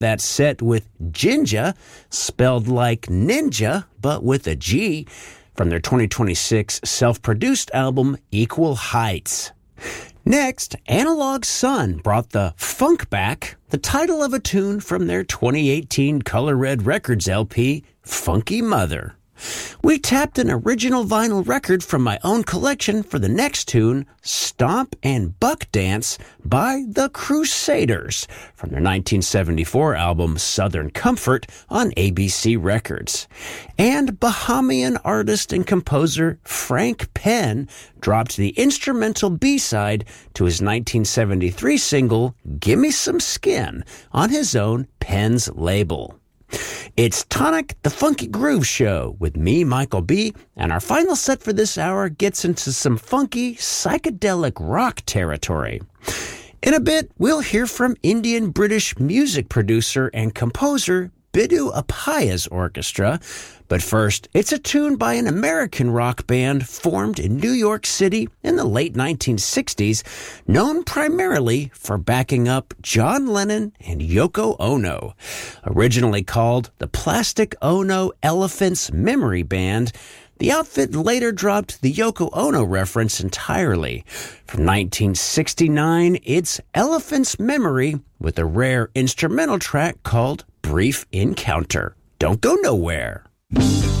That's set with Jinja, spelled like ninja, but with a G, from their 2026 self-produced album Equal Heights. Next, Analog Sun brought the funk back, the title of a tune from their 2018 Color Red Records LP, Funky Mother. We tapped an original vinyl record from my own collection for the next tune, Stomp and Buck Dance by The Crusaders, from their 1974 album Southern Comfort on ABC Records. And Bahamian artist and composer Frank Penn dropped the instrumental B-side to his 1973 single, Gimme Some Skin, on his own Penn's label. It's Tonic the Funky Groove Show with me, Michael B., and our final set for this hour gets into some funky, psychedelic rock territory. In a bit, we'll hear from Indian-British music producer and composer Biddu Appaya's orchestra. But first, it's a tune by an American rock band formed in New York City in the late 1960s, known primarily for backing up John Lennon and Yoko Ono. Originally called the Plastic Ono Elephants Memory Band, the outfit later dropped the Yoko Ono reference entirely. From 1969, it's Elephant's Memory with a rare instrumental track called Brief Encounter. Don't go nowhere.